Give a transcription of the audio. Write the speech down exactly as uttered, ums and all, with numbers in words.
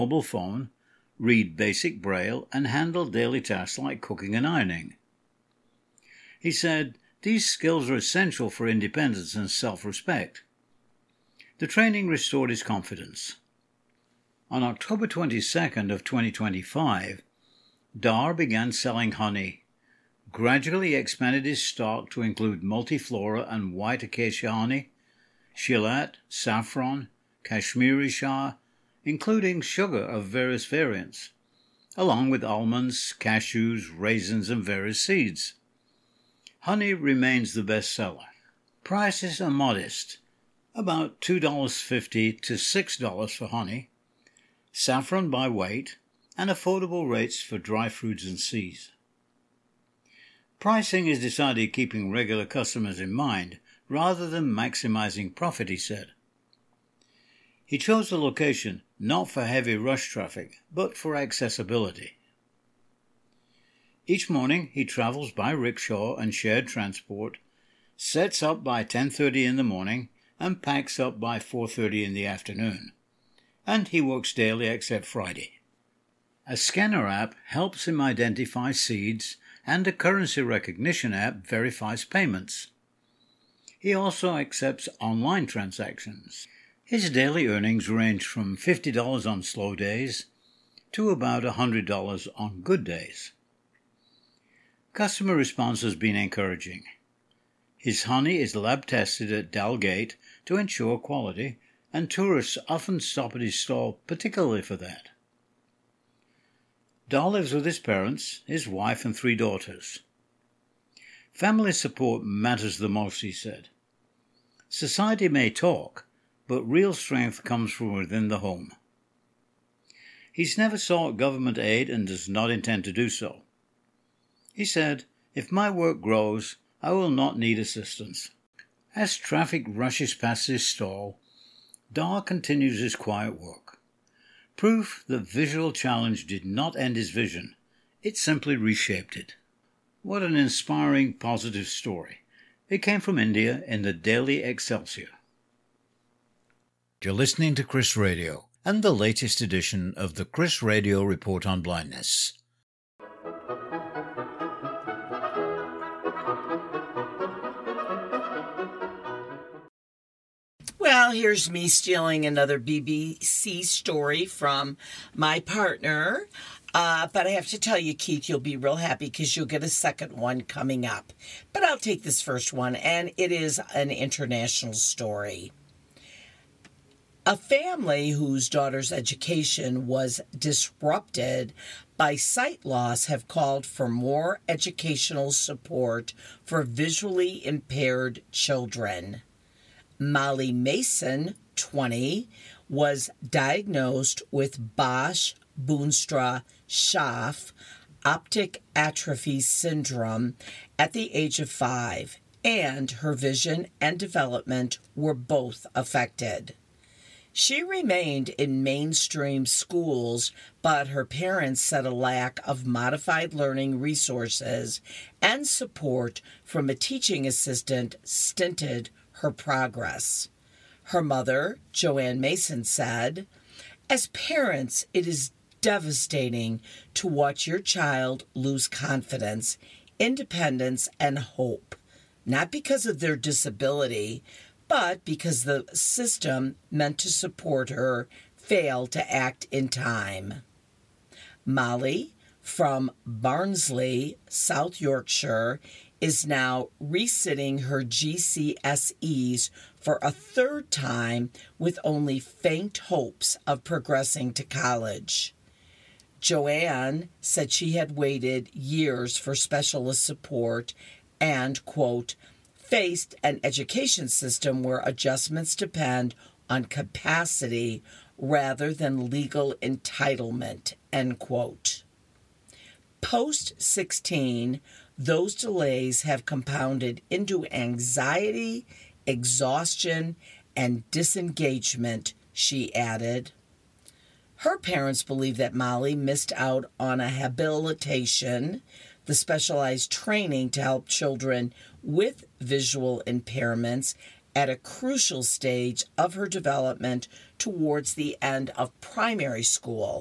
mobile phone, read basic braille, and handle daily tasks like cooking and ironing. He said, "These skills are essential for independence and self-respect." The training restored his confidence. On October twenty-second of twenty twenty-five, Dar began selling honey, gradually expanded his stock to include multiflora and white acacia honey, shillat, saffron, Kashmiri Shah, including sugar of various variants, along with almonds, cashews, raisins, and various seeds. Honey remains the best seller. Prices are modest, about two dollars and fifty cents to six dollars for honey, saffron by weight, and affordable rates for dry fruits and seeds. Pricing is decided keeping regular customers in mind rather than maximizing profit, he said. He chose the location not for heavy rush traffic, but for accessibility. Each morning he travels by rickshaw and shared transport, sets up by ten thirty in the morning, and packs up by four thirty in the afternoon. And he works daily except Friday. A scanner app helps him identify seeds, and a currency recognition app verifies payments. He also accepts online transactions. His daily earnings range from fifty dollars on slow days to about one hundred dollars on good days. Customer response has been encouraging. His honey is lab-tested at Dalgate to ensure quality, and tourists often stop at his stall particularly for that. Dar lives with his parents, his wife, and three daughters. Family support matters the most, he said. Society may talk, but real strength comes from within the home. He's never sought government aid and does not intend to do so. He said, "If my work grows, I will not need assistance." As traffic rushes past his stall, Dar continues his quiet work. Proof that visual challenge did not end his vision. It simply reshaped it. What an inspiring, positive story. It came from India in the Daily Excelsior. You're listening to Chris Radio and the latest edition of the Chris Radio Report on Blindness. Well, here's me stealing another B B C story from my partner. Uh, but I have to tell you, Keith, you'll be real happy because you'll get a second one coming up. But I'll take this first one, and it is an international story. A family whose daughter's education was disrupted by sight loss have called for more educational support for visually impaired children. Molly Mason, twenty, was diagnosed with Bosch-Boonstra-Schaaf optic atrophy syndrome at the age of five, and her vision and development were both affected. She remained in mainstream schools, but her parents said a lack of modified learning resources and support from a teaching assistant stinted her progress. Her mother, Joanne Mason, said, "As parents, it is devastating to watch your child lose confidence, independence, and hope, not because of their disability, but because the system meant to support her failed to act in time." Molly, from Barnsley, South Yorkshire, is now resitting her G C S Es for a third time with only faint hopes of progressing to college. Joanne said she had waited years for specialist support and, quote, faced an education system where adjustments depend on capacity rather than legal entitlement, end quote. Post sixteen, those delays have compounded into anxiety, exhaustion, and disengagement, she added. Her parents believe that Molly missed out on a habilitation, the specialized training to help children with visual impairments, at a crucial stage of her development towards the end of primary school.